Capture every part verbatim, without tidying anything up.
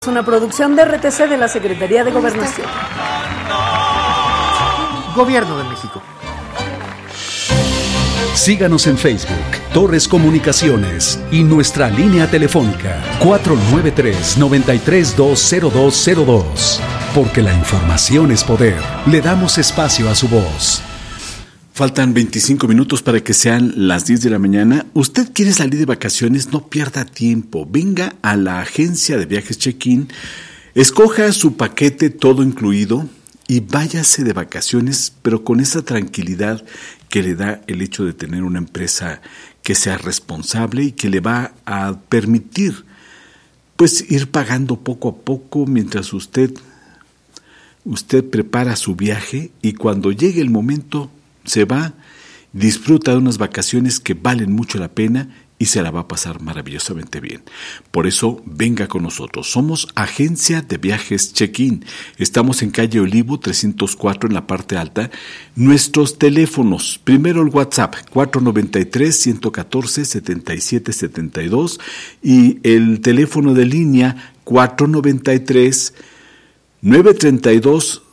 Es una producción de R T C de la Secretaría de Gobernación. Gobierno de México. Síganos en Facebook, Torres Comunicaciones y nuestra línea telefónica cuatro nueve tres, nueve tres dos, cero dos cero dos. Porque la información es poder. Le damos espacio a su voz. Faltan veinticinco minutos para que sean las diez de la mañana. ¿Usted quiere salir de vacaciones? No pierda tiempo. Venga a la agencia de viajes Check-in, escoja su paquete todo incluido y váyase de vacaciones, pero con esa tranquilidad que le da el hecho de tener una empresa que sea responsable y que le va a permitir pues ir pagando poco a poco mientras usted, usted prepara su viaje, y cuando llegue el momento se va, disfruta de unas vacaciones que valen mucho la pena y se la va a pasar maravillosamente bien. Por eso, venga con nosotros. Somos Agencia de Viajes Check-in. Estamos en calle Olivo trescientos cuatro en la parte alta. Nuestros teléfonos, primero el WhatsApp cuatro nueve tres, uno uno cuatro, siete siete siete dos y el teléfono de línea cuatro nueve tres, nueve tres dos,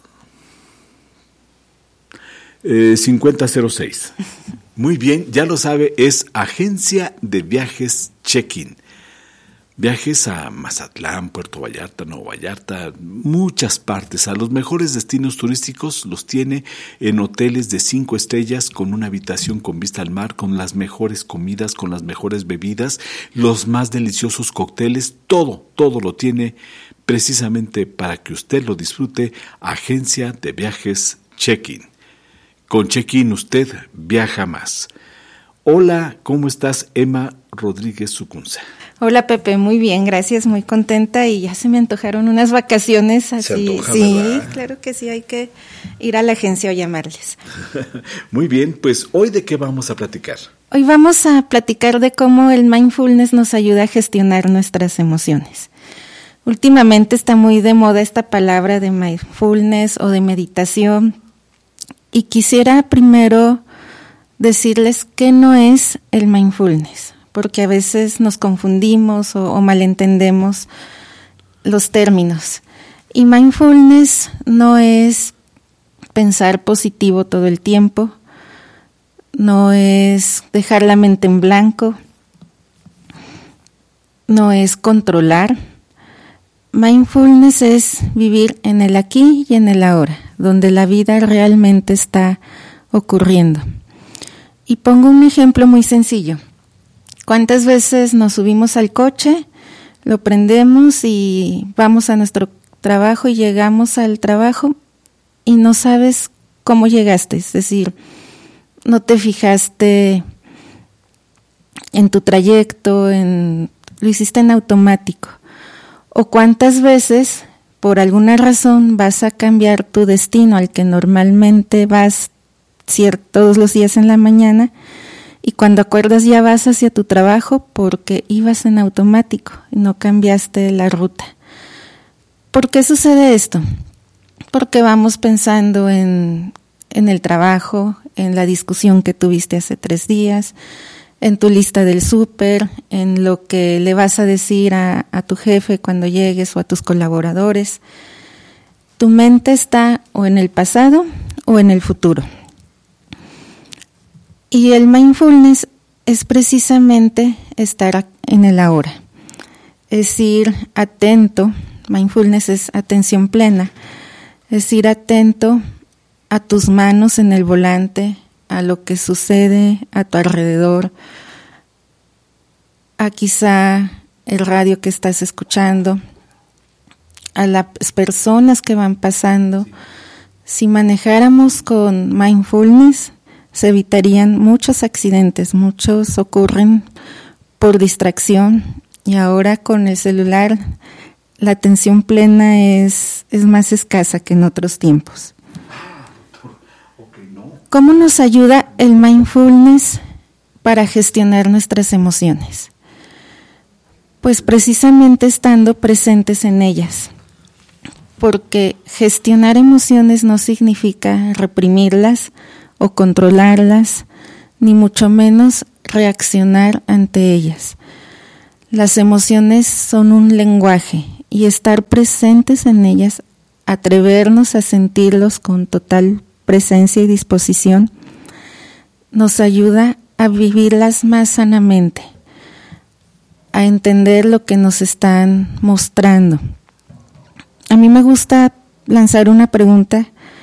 cinco cero cero seis. Muy bien, ya lo sabe, es Agencia de Viajes Check-in. Viajes a Mazatlán, Puerto Vallarta, Nuevo Vallarta, muchas partes. A los mejores destinos turísticos los tiene en hoteles de cinco estrellas, con una habitación con vista al mar, con las mejores comidas, con las mejores bebidas, los más deliciosos cócteles, todo, todo lo tiene precisamente para que usted lo disfrute. Agencia de Viajes Check-in. Con Check-in usted viaja más. Hola, ¿cómo estás, Emma Rodríguez Sucunza? Hola, Pepe, muy bien, gracias, muy contenta, y ya se me antojaron unas vacaciones así. Se antoja, sí, ¿verdad? Claro que sí, hay que ir a la agencia o llamarles. Muy bien, pues hoy ¿de qué vamos a platicar? Hoy vamos a platicar de cómo el mindfulness nos ayuda a gestionar nuestras emociones. Últimamente está muy de moda esta palabra de mindfulness o de meditación. Y quisiera primero decirles qué no es el mindfulness, porque a veces nos confundimos o, o malentendemos los términos. Y mindfulness no es pensar positivo todo el tiempo, no es dejar la mente en blanco, no es controlar. Mindfulness es vivir en el aquí y en el ahora, donde la vida realmente está ocurriendo. Y pongo un ejemplo muy sencillo. ¿Cuántas veces nos subimos al coche, lo prendemos y vamos a nuestro trabajo y llegamos al trabajo y no sabes cómo llegaste? Es decir, no te fijaste en tu trayecto, en, lo hiciste en automático. ¿O cuántas veces, por alguna razón, vas a cambiar tu destino al que normalmente vas cier- todos los días en la mañana, y cuando acuerdas ya vas hacia tu trabajo porque ibas en automático y no cambiaste la ruta? ¿Por qué sucede esto? Porque vamos pensando en, en el trabajo, en la discusión que tuviste hace tres días, en tu lista del súper, en lo que le vas a decir a, a tu jefe cuando llegues o a tus colaboradores. Tu mente está o en el pasado o en el futuro. Y el mindfulness es precisamente estar en el ahora, es ir atento. Mindfulness es atención plena, es ir atento a tus manos en el volante, a lo que sucede a tu alrededor, a quizá el radio que estás escuchando, a las personas que van pasando. Si manejáramos con mindfulness, se evitarían muchos accidentes, muchos ocurren por distracción, y ahora con el celular la atención plena es, es más escasa que en otros tiempos. ¿Cómo nos ayuda el mindfulness para gestionar nuestras emociones? Pues precisamente estando presentes en ellas, porque gestionar emociones no significa reprimirlas o controlarlas, ni mucho menos reaccionar ante ellas. Las emociones son un lenguaje y estar presentes en ellas, atrevernos a sentirlos con total presencia y disposición, nos ayuda a vivirlas más sanamente, a entender lo que nos están mostrando. A mí me gusta lanzar una pregunta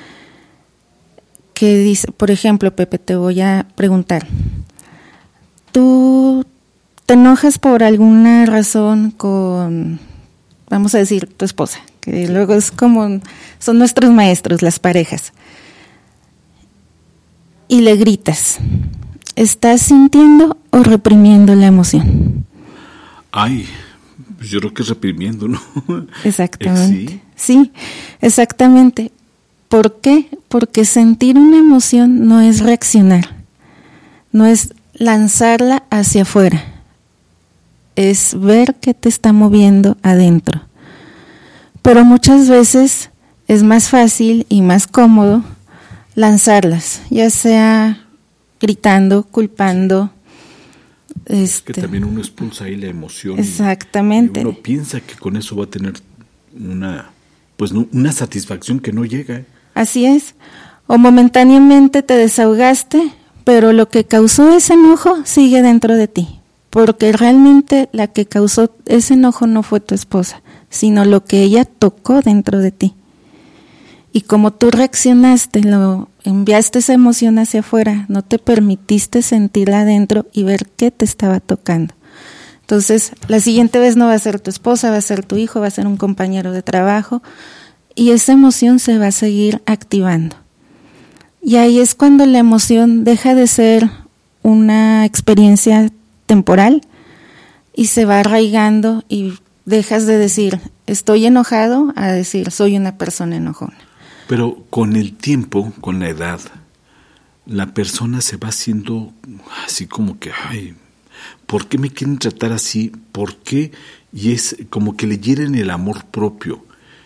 que dice, por ejemplo, Pepe, te voy a preguntar, ¿tú te enojas por alguna razón con, vamos a decir, tu esposa? Que luego es como, son nuestros maestros, las parejas. Y le gritas, ¿estás sintiendo o reprimiendo la emoción? Ay, yo creo que reprimiendo, ¿no? Exactamente. Sí, sí, exactamente. ¿Por qué? Porque sentir una emoción no es reaccionar, no es lanzarla hacia afuera, es ver qué te está moviendo adentro. Pero muchas veces es más fácil y más cómodo lanzarlas, ya sea gritando, culpando. Es este, que también uno expulsa ahí la emoción. Exactamente. Y uno piensa que con eso va a tener una, pues, una satisfacción que no llega. Así es. O momentáneamente te desahogaste, pero lo que causó ese enojo sigue dentro de ti. Porque realmente la que causó ese enojo no fue tu esposa, sino lo que ella tocó dentro de ti. Y como tú reaccionaste, lo enviaste esa emoción hacia afuera, no te permitiste sentirla adentro y ver qué te estaba tocando. Entonces, la siguiente vez no va a ser tu esposa, va a ser tu hijo, va a ser un compañero de trabajo, y esa emoción se va a seguir activando. Y ahí es cuando la emoción deja de ser una experiencia temporal y se va arraigando y dejas de decir, estoy enojado, a decir, soy una persona enojona. Pero con el tiempo, con la edad, la persona se va haciendo así como que, ay, ¿por qué me quieren tratar así? ¿Por qué? Y es como que le hieren el amor propio.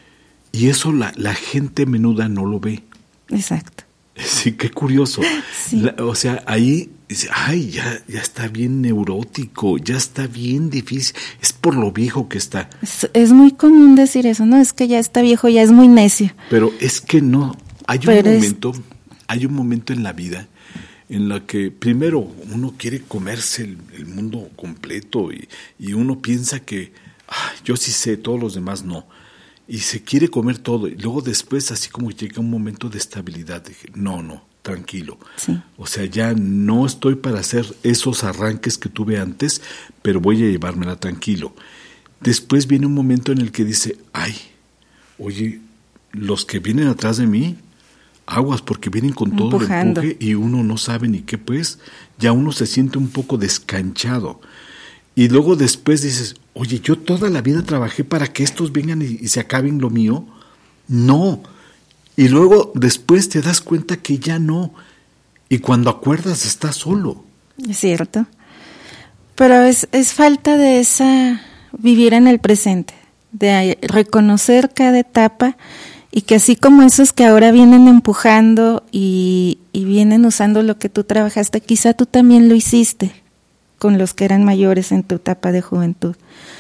Y eso la, la gente menuda no lo ve. Exacto. Sí, qué curioso. Sí. La, o sea, ahí, ay, ya, ya está bien neurótico, ya está bien difícil. Es por lo viejo que está. Es, es muy común decir eso, ¿no? Es que ya está viejo, ya es muy necio. Pero es que no. Hay un Pero momento, es... hay un momento en la vida en la que primero uno quiere comerse el, el mundo completo y, y uno piensa que ay, yo sí sé, todos los demás no. Y se quiere comer todo. Y luego después, así como llega un momento de estabilidad, dije, no, no, tranquilo. Sí. O sea, ya no estoy para hacer esos arranques que tuve antes, pero voy a llevármela tranquilo. Después viene un momento en el que dice, ay, oye, los que vienen atrás de mí, aguas, porque vienen con todo Empujando. el empuje y uno no sabe ni qué, pues, ya uno se siente un poco descanchado. Y luego después dices, oye, yo toda la vida trabajé para que estos vengan y, y se acaben lo mío. No. Y luego después te das cuenta que ya no. Y cuando acuerdas estás solo. Es cierto. Pero es, es falta de esa vivir en el presente, de reconocer cada etapa y que así como esos que ahora vienen empujando y, y vienen usando lo que tú trabajaste, quizá tú también lo hiciste con los que eran mayores en tu etapa de juventud.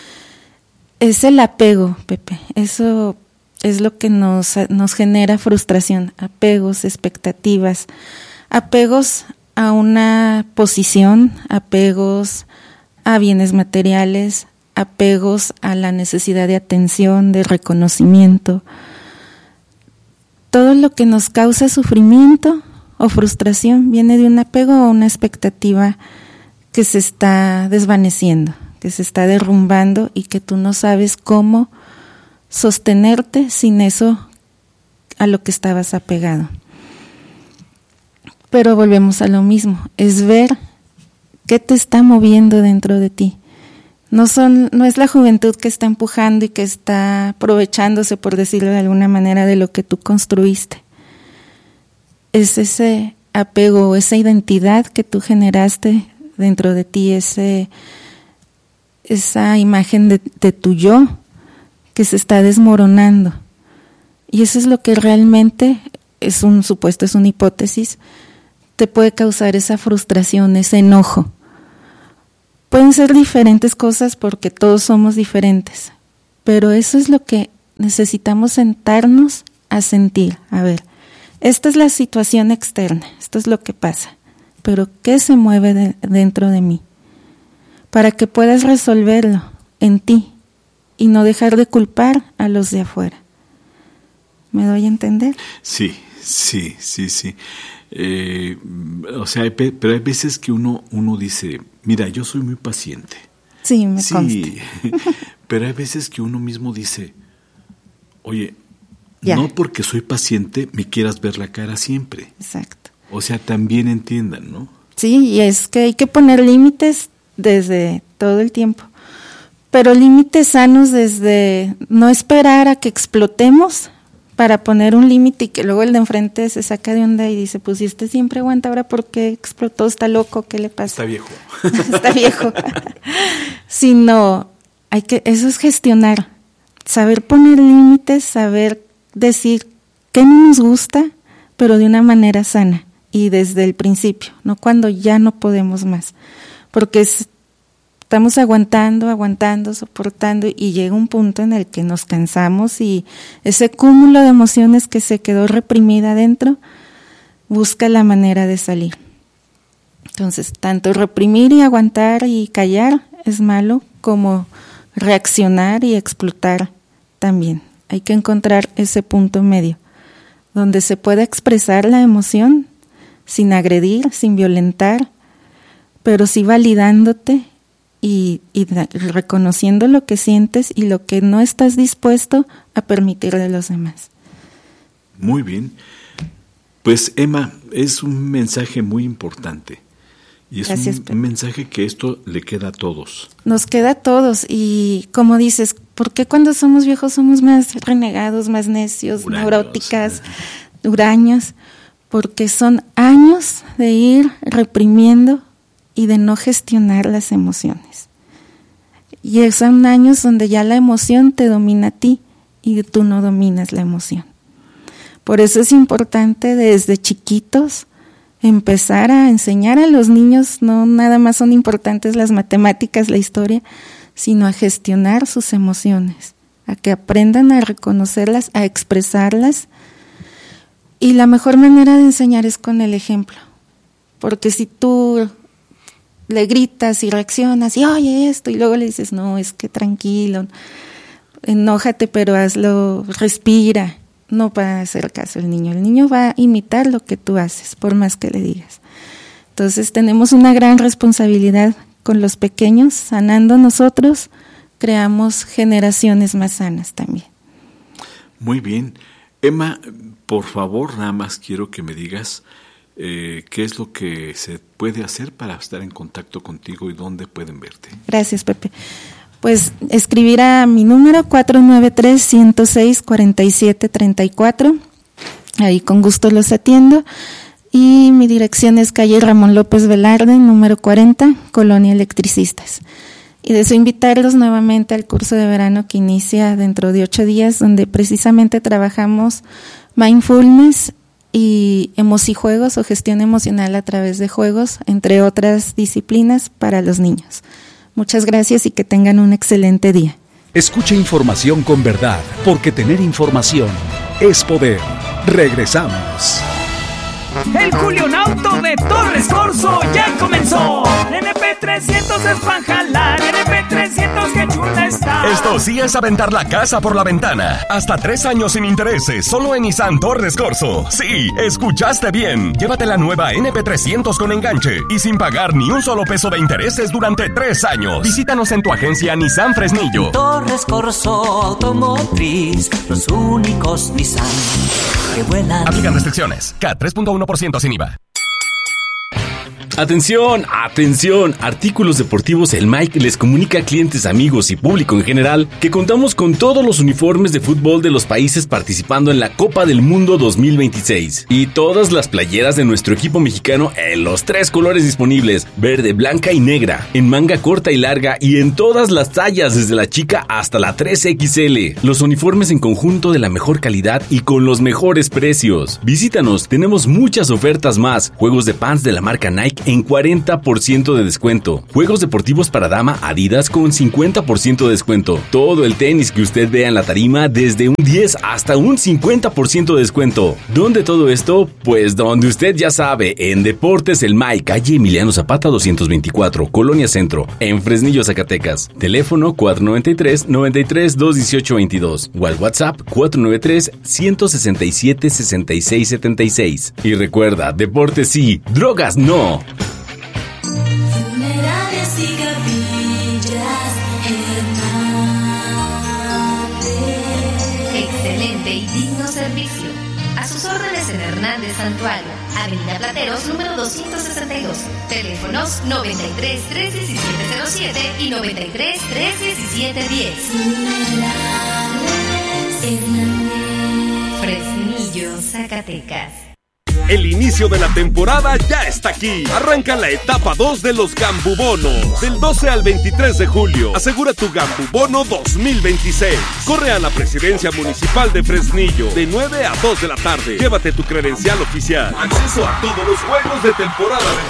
Es el apego, Pepe, eso es lo que nos, nos genera frustración, apegos, expectativas, apegos a una posición, apegos a bienes materiales, apegos a la necesidad de atención, de reconocimiento. Todo lo que nos causa sufrimiento o frustración viene de un apego a una expectativa que se está desvaneciendo, que se está derrumbando y que tú no sabes cómo sostenerte sin eso a lo que estabas apegado. Pero volvemos a lo mismo, es ver qué te está moviendo dentro de ti. No son, no es la juventud que está empujando y que está aprovechándose, por decirlo de alguna manera, de lo que tú construiste. Es ese apego, esa identidad que tú generaste dentro de ti, ese, esa imagen de, de tu yo que se está desmoronando. Y eso es lo que realmente, es un supuesto, es una hipótesis, te puede causar esa frustración, ese enojo. Pueden ser diferentes cosas porque todos somos diferentes, pero eso es lo que necesitamos sentarnos a sentir. A ver, esta es la situación externa, esto es lo que pasa, pero ¿qué se mueve de, dentro de mí? Para que puedas resolverlo en ti y no dejar de culpar a los de afuera. ¿Me doy a entender? Sí, sí, sí, sí. Eh, o sea, hay, pero hay veces que uno, uno dice, mira, yo soy muy paciente. Sí, me sí, consta. Pero hay veces que uno mismo dice, oye, ya. No porque soy paciente me quieras ver la cara siempre. Exacto. O sea, también entiendan, ¿no? Sí, y es que hay que poner límites desde todo el tiempo, pero límites sanos desde no esperar a que explotemos para poner un límite y que luego el de enfrente se saca de onda y dice, pues si este siempre aguanta, ahora ¿por qué explotó? ¿Está loco? ¿Qué le pasa? Está viejo. Está viejo. Sino, hay que, eso es gestionar, saber poner límites, saber decir qué no nos gusta, pero de una manera sana y desde el principio, no cuando ya no podemos más, porque es, estamos aguantando, aguantando, soportando y llega un punto en el que nos cansamos y ese cúmulo de emociones que se quedó reprimida adentro busca la manera de salir. Entonces, tanto reprimir y aguantar y callar es malo, como reaccionar y explotar también. Hay que encontrar ese punto medio, donde se pueda expresar la emoción sin agredir, sin violentar, pero sí validándote y, y reconociendo lo que sientes y lo que no estás dispuesto a permitirle a los demás. Muy bien. Pues Emma, es un mensaje muy importante. Y es Gracias, un, Pepe. un mensaje que esto le queda a todos. Nos queda a todos y como dices, ¿por qué cuando somos viejos somos más renegados, más necios, Huraños. neuróticas, huraños? Porque son años de ir reprimiendo y de no gestionar las emociones. Y son años donde ya la emoción te domina a ti y tú no dominas la emoción. Por eso es importante desde chiquitos empezar a enseñar a los niños, no nada más son importantes las matemáticas, la historia, sino a gestionar sus emociones, a que aprendan a reconocerlas, a expresarlas. Y la mejor manera de enseñar es con el ejemplo, porque si tú le gritas y reaccionas y oye esto y luego le dices, no, es que tranquilo, enójate pero hazlo, respira. No va a hacer caso el niño, el niño va a imitar lo que tú haces, por más que le digas. Entonces tenemos una gran responsabilidad con los pequeños, sanando nosotros, creamos generaciones más sanas también. Muy bien. Emma, por favor, nada más quiero que me digas eh, qué es lo que se puede hacer para estar en contacto contigo y dónde pueden verte. Gracias, Pepe. Pues escribir a mi número cuatro nueve tres, ciento seis, cuarenta y siete treinta y cuatro, ahí con gusto los atiendo, y mi dirección es calle Ramón López Velarde, número cuarenta, Colonia Electricistas. Y deseo invitarlos nuevamente al curso de verano que inicia dentro de ocho días, donde precisamente trabajamos mindfulness y emocijuegos o gestión emocional a través de juegos, entre otras disciplinas para los niños. Muchas gracias y que tengan un excelente día. Escuche información con verdad, porque tener información es poder. Regresamos. El Julionauto de Torres Corso ya comenzó. N P trescientos es para jalar, N P trescientos que chula está. Esto sí es aventar la casa por la ventana. Hasta tres años sin intereses, solo en Nissan Torres Corso. Sí, escuchaste bien. Llévate la nueva N P trescientos con enganche y sin pagar ni un solo peso de intereses durante tres años. Visítanos en tu agencia Nissan Fresnillo. Torres Corso Automotriz, los únicos Nissan que vuelan. Aplican restricciones. K tres punto uno por ciento sin I V A. Atención, atención, Artículos Deportivos El Mike les comunica a clientes, amigos y público en general que contamos con todos los uniformes de fútbol de los países participando en la Copa del Mundo dos mil veintiséis y todas las playeras de nuestro equipo mexicano en los tres colores disponibles, verde, blanca y negra, en manga corta y larga y en todas las tallas desde la chica hasta la tres equis ele. Los uniformes en conjunto de la mejor calidad y con los mejores precios. Visítanos, tenemos muchas ofertas más, juegos de pants de la marca Nike en cuarenta por ciento de descuento. Juegos deportivos para dama Adidas con cincuenta por ciento de descuento. Todo el tenis que usted vea en la tarima desde un diez hasta un cincuenta por ciento de descuento. ¿Dónde todo esto? Pues donde usted ya sabe, en Deportes El Mike, calle Emiliano Zapata doscientos veinticuatro, Colonia Centro, en Fresnillo, Zacatecas. Teléfono cuatro noventa y tres, noventa y tres, doscientos dieciocho veintidós o al WhatsApp cuatro noventa y tres, ciento sesenta y siete, sesenta y seis setenta y seis. Y recuerda, deportes sí, drogas no. Funerarias y capillas Hernández. Excelente y digno servicio. A sus órdenes en Hernández Santuario, Avenida Plateros, número doscientos sesenta y dos. Teléfonos noventa y tres, tres diecisiete cero siete y noventa y tres, tres diecisiete diez. Fresnillo, Zacatecas. El inicio de la temporada ya está aquí. Arranca la etapa dos de los Gambubonos. Del doce al veintitrés de julio. Asegura tu Gambubono dos mil veintiséis. Corre a la Presidencia Municipal de Fresnillo de nueve a dos de la tarde. Llévate tu credencial oficial. Acceso a todos los juegos de temporada